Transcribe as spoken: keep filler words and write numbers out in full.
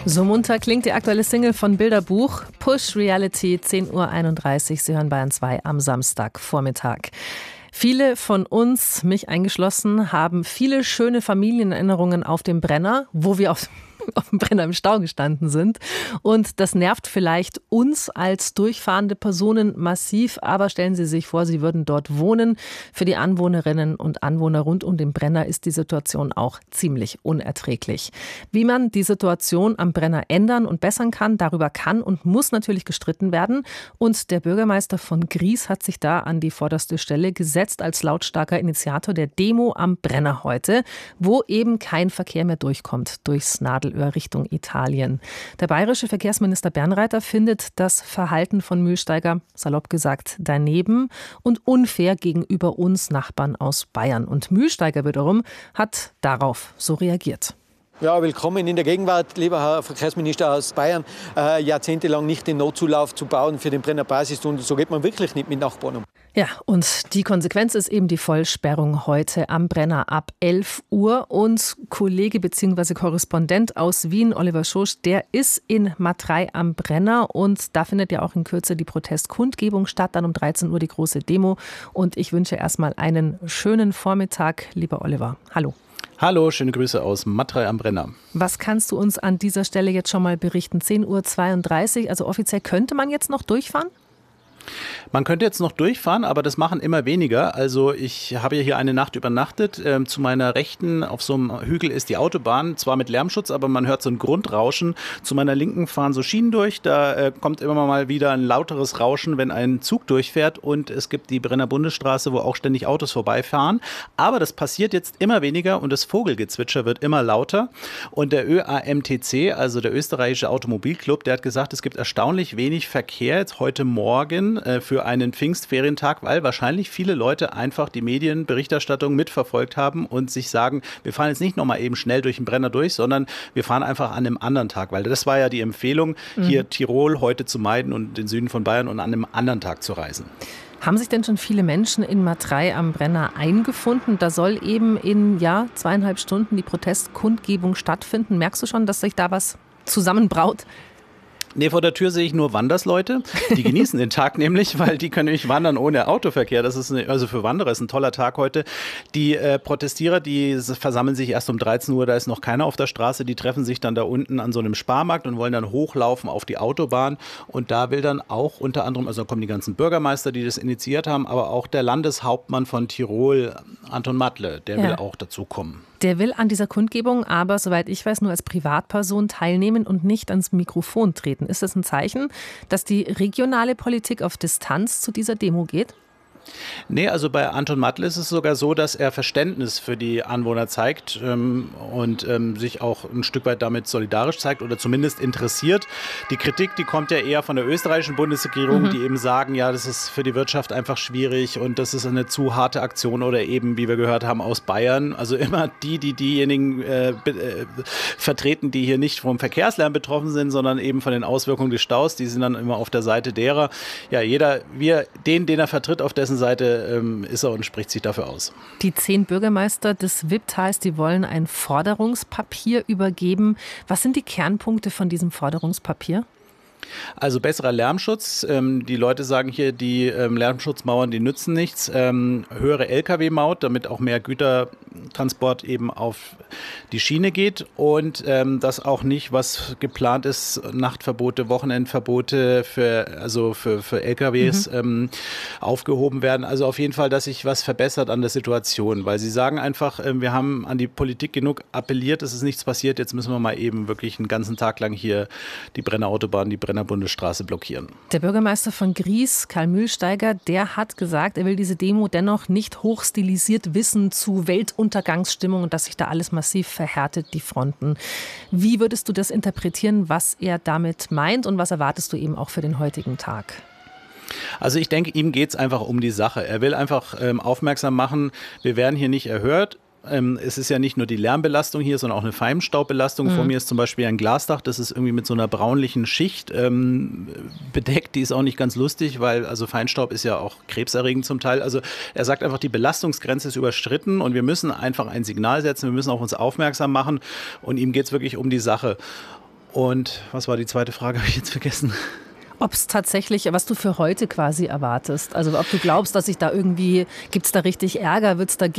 So munter klingt die aktuelle Single von Bilderbuch, Push Reality, zehn Uhr einunddreißig. Sie hören Bayern zwei am Samstagvormittag. Viele von uns, mich eingeschlossen, haben viele schöne Familienerinnerungen auf dem Brenner, wo wir auf auf dem Brenner im Stau gestanden sind. Und das nervt vielleicht uns als durchfahrende Personen massiv, aber stellen Sie sich vor, Sie würden dort wohnen. Für die Anwohnerinnen und Anwohner rund um den Brenner ist die Situation auch ziemlich unerträglich. Wie man die Situation am Brenner ändern und bessern kann, darüber kann und muss natürlich gestritten werden. Und der Bürgermeister von Gries hat sich da an die vorderste Stelle gesetzt als lautstarker Initiator der Demo am Brenner heute, wo eben kein Verkehr mehr durchkommt durchs Nadelöhr Richtung Italien. Der bayerische Verkehrsminister Bernreiter findet das Verhalten von Mühlsteiger, salopp gesagt, daneben und unfair gegenüber uns Nachbarn aus Bayern. Und Mühlsteiger wiederum hat darauf so reagiert. Ja, willkommen in der Gegenwart, lieber Herr Verkehrsminister aus Bayern. Äh, jahrzehntelang nicht den Notzulauf zu bauen für den Brenner Basistunnel, so geht man wirklich nicht mit Nachbarn um. Ja, und die Konsequenz ist eben die Vollsperrung heute am Brenner ab elf Uhr. Und Kollege bzw. Korrespondent aus Wien, Oliver Schosch, der ist in Matrei am Brenner. Und da findet ja auch in Kürze die Protestkundgebung statt, dann um dreizehn Uhr die große Demo. Und ich wünsche erstmal einen schönen Vormittag, lieber Oliver. Hallo. Hallo, schöne Grüße aus Matrei am Brenner. Was kannst du uns an dieser Stelle jetzt schon mal berichten? zehn Uhr zweiunddreißig, also offiziell könnte man jetzt noch durchfahren? Man könnte jetzt noch durchfahren, aber das machen immer weniger. Also ich habe ja hier eine Nacht übernachtet. Ähm, zu meiner Rechten auf so einem Hügel ist die Autobahn, zwar mit Lärmschutz, aber man hört so ein Grundrauschen. Zu meiner Linken fahren so Schienen durch. Da äh, kommt immer mal wieder ein lauteres Rauschen, wenn ein Zug durchfährt. Und es gibt die Brenner Bundesstraße, wo auch ständig Autos vorbeifahren. Aber das passiert jetzt immer weniger und das Vogelgezwitscher wird immer lauter. Und der Ö A M T C, also der österreichische Automobilclub, der hat gesagt, es gibt erstaunlich wenig Verkehr jetzt heute Morgen für einen Pfingstferientag, weil wahrscheinlich viele Leute einfach die Medienberichterstattung mitverfolgt haben und sich sagen, wir fahren jetzt nicht nochmal eben schnell durch den Brenner durch, sondern wir fahren einfach an einem anderen Tag, weil das war ja die Empfehlung, hier mhm. Tirol heute zu meiden und den Süden von Bayern und an einem anderen Tag zu reisen. Haben sich denn schon viele Menschen in Matrei am Brenner eingefunden? Da soll eben in ja, zweieinhalb Stunden die Protestkundgebung stattfinden. Merkst du schon, dass sich da was zusammenbraut? Nee, vor der Tür sehe ich nur Wandersleute. Die genießen den Tag nämlich, weil die können nämlich wandern ohne Autoverkehr. Das ist eine, also für Wanderer ist ein toller Tag heute. Die äh, Protestierer, die versammeln sich erst um dreizehn Uhr, da ist noch keiner auf der Straße. Die treffen sich dann da unten an so einem Sparmarkt und wollen dann hochlaufen auf die Autobahn. Und da will dann auch unter anderem, also da kommen die ganzen Bürgermeister, die das initiiert haben, aber auch der Landeshauptmann von Tirol, Anton Matle, der ja. will auch dazu kommen. Der will an dieser Kundgebung aber, soweit ich weiß, nur als Privatperson teilnehmen und nicht ans Mikrofon treten. Ist das ein Zeichen, dass die regionale Politik auf Distanz zu dieser Demo geht? Nee, also bei Anton Matle ist es sogar so, dass er Verständnis für die Anwohner zeigt ähm, und ähm, sich auch ein Stück weit damit solidarisch zeigt oder zumindest interessiert. Die Kritik, die kommt ja eher von der österreichischen Bundesregierung, mhm. die eben sagen, ja, das ist für die Wirtschaft einfach schwierig und das ist eine zu harte Aktion oder eben, wie wir gehört haben, aus Bayern. Also immer die, die diejenigen äh, be- äh, vertreten, die hier nicht vom Verkehrslärm betroffen sind, sondern eben von den Auswirkungen des Staus, die sind dann immer auf der Seite derer. Ja, jeder, wir, den, den er vertritt, auf dessen Seite ähm, ist er und spricht sich dafür aus. Die zehn Bürgermeister des Wipptals, die wollen ein Forderungspapier übergeben. Was sind die Kernpunkte von diesem Forderungspapier? Also besserer Lärmschutz. Ähm, die Leute sagen hier, die ähm, Lärmschutzmauern, die nützen nichts. Ähm, höhere L K W-Maut, damit auch mehr Gütertransport eben auf die Schiene geht. Und ähm, dass auch nicht, was geplant ist, Nachtverbote, Wochenendverbote für, also für, für L K Ws mhm. ähm, aufgehoben werden. Also auf jeden Fall, dass sich was verbessert an der Situation. Weil sie sagen einfach, äh, wir haben an die Politik genug appelliert, es ist nichts passiert. Jetzt müssen wir mal eben wirklich einen ganzen Tag lang hier die Brennerautobahn, die Brenner Bundesstraße blockieren. Der Bürgermeister von Gries, Karl Mühlsteiger, der hat gesagt, er will diese Demo dennoch nicht hochstilisiert wissen zu Weltuntergangsstimmung und dass sich da alles massiv verhärtet, die Fronten. Wie würdest du das interpretieren, was er damit meint und was erwartest du eben auch für den heutigen Tag? Also ich denke, ihm geht es einfach um die Sache. Er will einfach ähm, aufmerksam machen, wir werden hier nicht erhört. Ähm, es ist ja nicht nur die Lärmbelastung hier, sondern auch eine Feinstaubbelastung. Mhm. Vor mir ist zum Beispiel ein Glasdach, das ist irgendwie mit so einer braunlichen Schicht ähm, bedeckt. Die ist auch nicht ganz lustig, weil also Feinstaub ist ja auch krebserregend zum Teil. Also er sagt einfach, die Belastungsgrenze ist überschritten und wir müssen einfach ein Signal setzen, wir müssen auf uns aufmerksam machen und ihm geht es wirklich um die Sache. Und was war die zweite Frage, habe ich jetzt vergessen. Ob es tatsächlich, was du für heute quasi erwartest. Also ob du glaubst, dass sich da irgendwie, gibt es da richtig Ärger, wird es da